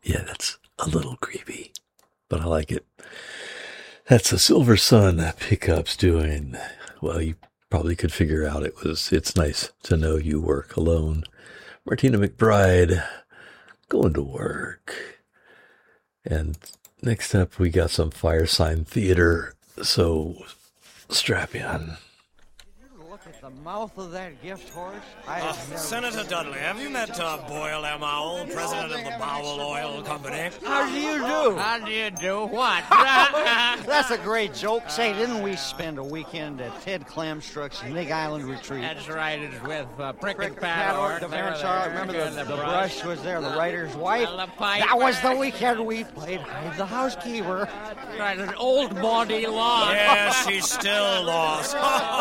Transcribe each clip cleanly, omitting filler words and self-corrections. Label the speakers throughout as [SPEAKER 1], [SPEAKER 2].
[SPEAKER 1] Yeah, that's a little creepy, but I like it. That's a Silver Sun Pickups doing. Well, you probably could figure out it's nice to know you work alone. Martina McBride, going to work. And next up, we got some Firesign Theater, so strap in.
[SPEAKER 2] The mouth of that gift horse?
[SPEAKER 3] Senator Dudley, have you met Boyle M. Owl, president of the Bowel Oil Company?
[SPEAKER 2] How do you do?
[SPEAKER 4] How do you do what?
[SPEAKER 2] That's a great joke. Say, didn't we spend a weekend at Ted Clamstruck's Nig Island retreat?
[SPEAKER 4] That's right. It's with Prick and
[SPEAKER 2] Pat,
[SPEAKER 4] Pat.
[SPEAKER 2] Remember the brush was there, the writer's wife?
[SPEAKER 4] The pipe.
[SPEAKER 2] That was the weekend we played Hide the Housekeeper.
[SPEAKER 4] Right, an old body lost.
[SPEAKER 3] Yes, she's still lost.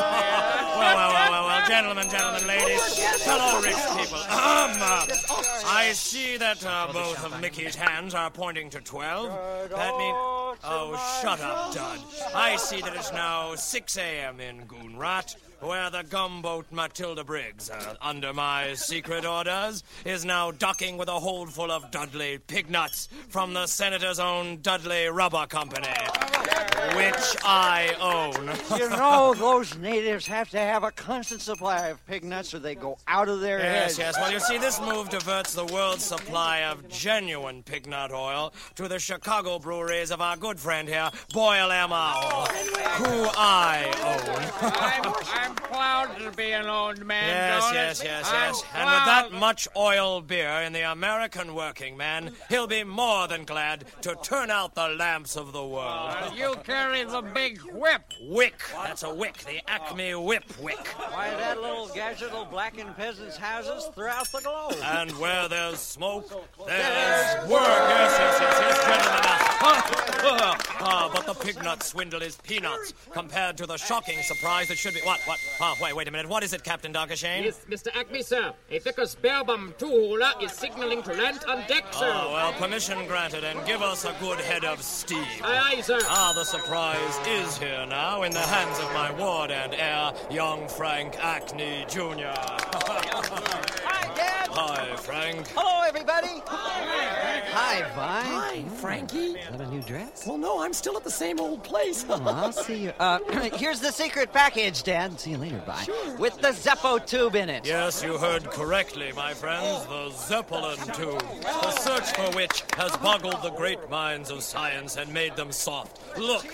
[SPEAKER 3] Well, gentlemen, ladies, fellow rich people. I see that both of Mickey's hands are pointing to 12. That means... Oh, shut up, Dud. I see that it's now 6 a.m. in Goonrat, where the gumboat Matilda Briggs, under my secret orders, is now docking with a hold full of Dudley pig nuts from the Senator's own Dudley Rubber Company, which I own.
[SPEAKER 2] You know, those natives have to have a constant supply of pig nuts or they go out of their heads.
[SPEAKER 3] Yes. Well, you see, this move diverts the world's supply of genuine pig nut oil to the Chicago breweries of our good friend here, Boyle M. Owl, who I own.
[SPEAKER 4] I'm proud to be an old man.
[SPEAKER 3] Yes. And with that much oil beer in the American working man, he'll be more than glad to turn out the lamps of the world.
[SPEAKER 4] You carry the big whip.
[SPEAKER 3] Wick. That's a wick. The Acme Whip Wick.
[SPEAKER 2] Why, that little gadget will blacken peasants' houses throughout the globe.
[SPEAKER 3] And where there's smoke, there's work. Yes, gentlemen. But the pig nut swindle is peanuts compared to the shocking surprise that should be... What? Wait a minute. What is it, Captain Darkashane?
[SPEAKER 5] Yes, Mr. Acme, sir. A Vickers Bearbum two-hauler is signaling to land on deck, sir.
[SPEAKER 3] Oh, well, permission granted, and give us a good head of steam.
[SPEAKER 5] Aye, sir.
[SPEAKER 3] The surprise is here now in the hands of my ward and heir, young Frank Acme Jr.
[SPEAKER 2] Hi, Dad.
[SPEAKER 3] Hi, Frank.
[SPEAKER 2] Hello, everybody. Hi, Vi.
[SPEAKER 6] Hi, Frankie.
[SPEAKER 2] Is that a new dress?
[SPEAKER 6] Well, no, I'm still at the same old place.
[SPEAKER 2] I'll see you. Here's the secret package, Dad. See you later, bye. Sure. With the Zeppo tube in it.
[SPEAKER 3] Yes, you heard correctly, my friends. The Zeppelin tube. The search for which has boggled the great minds of science and made them soft. Look.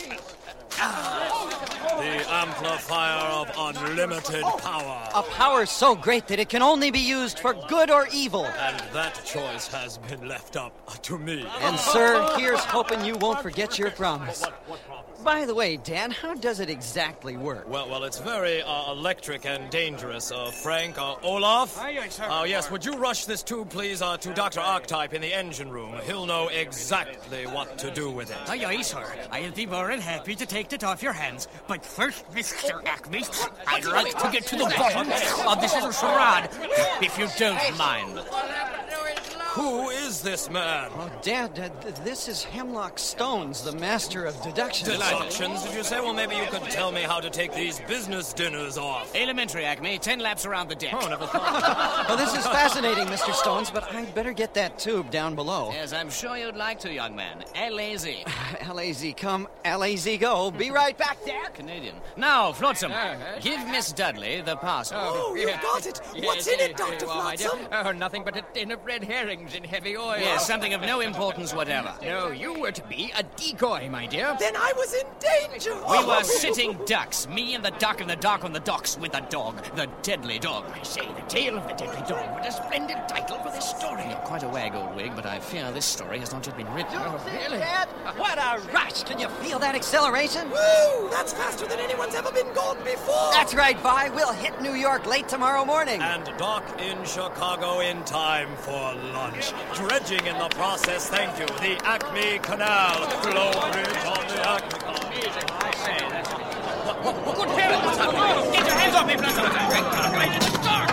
[SPEAKER 3] The amplifier of unlimited power.
[SPEAKER 2] A power so great that it can only be used for good or evil.
[SPEAKER 3] And that choice has been left up to me.
[SPEAKER 2] And, sir, here's hoping you won't forget your promise. By the way, Dan, how does it exactly work?
[SPEAKER 3] Well, it's very electric and dangerous, Frank. Olaf? Yes, would you rush this tube, please, to Dr. Archetype in the engine room? He'll know exactly what to do with it.
[SPEAKER 7] Aye, sir. I'll be more than happy to take it off your hands. But first, Mr. Acme, I'd like to get to the bottom of this little charade, if you don't mind.
[SPEAKER 3] Who is this man?
[SPEAKER 2] Oh, Dad, this is Hemlock Stones, the master of deductions.
[SPEAKER 3] Deductions, did you say? Well, maybe you could tell me how to take these business dinners off.
[SPEAKER 7] Elementary, Acme. 10 laps around the deck.
[SPEAKER 3] Oh, never thought.
[SPEAKER 2] Well, this is fascinating, Mr. Stones, but I'd better get that tube down below.
[SPEAKER 7] Yes, I'm sure you'd like to, young man. L-A-Z.
[SPEAKER 2] L-A-Z come, L-A-Z go. Be right back, Dad.
[SPEAKER 7] Canadian. Now, Flotsam, give Miss Dudley the parcel.
[SPEAKER 6] Oh, you got it. What's in it, Dr. Flotsam?
[SPEAKER 4] Oh, nothing but a tin of red herrings in heavy oil.
[SPEAKER 7] Yes, something of no importance whatever.
[SPEAKER 4] No, you were to be a decoy, my dear.
[SPEAKER 6] Then I was in danger.
[SPEAKER 7] We were sitting ducks, me and the duck in the dark on the docks with the dog, the deadly dog.
[SPEAKER 4] I say, the tale of the deadly dog. What a splendid title for this story.
[SPEAKER 7] You're quite a wag, old wig, but I fear this story has not yet been written.
[SPEAKER 2] Oh, really? Dad, what a rush. Can you feel that acceleration?
[SPEAKER 6] Woo! That's faster than anyone's ever been gone before.
[SPEAKER 2] That's right, Vi. We'll hit New York late tomorrow morning.
[SPEAKER 3] And dock in Chicago in time for lunch. Dredging in the process, thank you, the Acme Canal. Glow bridge on the Acme Canal.
[SPEAKER 4] I say, that's... What hell? What's happening? Get your hands off me, right in the dark!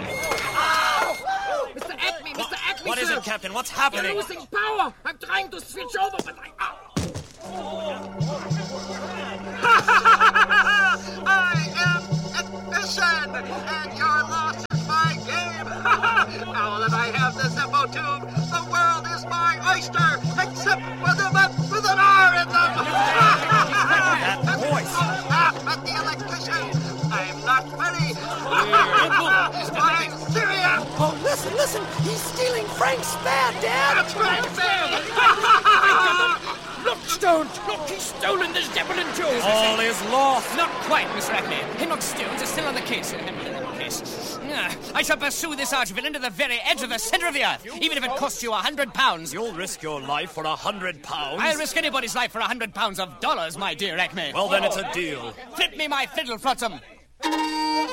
[SPEAKER 4] Mr. Acme,
[SPEAKER 3] What is it, Captain? What's happening?
[SPEAKER 5] You're losing power. I'm trying to switch over, but
[SPEAKER 8] I am Admission, and your loss is my game. Now that I have the Zeppo tube, the world is my oyster.
[SPEAKER 6] Oh, listen. He's stealing Frank's spare, Dad.
[SPEAKER 8] That's right, Sam.
[SPEAKER 5] Look, Stones! Look, he's stolen this devil and jewels!
[SPEAKER 3] All is lost.
[SPEAKER 7] Not quite, Mr. Acme. Hemlock Stones is still on the case. I shall pursue this archvillain to the very edge of the center of the earth, even if it costs you £100.
[SPEAKER 3] You'll risk your life for £100?
[SPEAKER 7] I'll risk anybody's life for £100 of dollars, my dear Acme.
[SPEAKER 3] Well, then it's a deal.
[SPEAKER 7] Flip me my fiddle, Flotsam.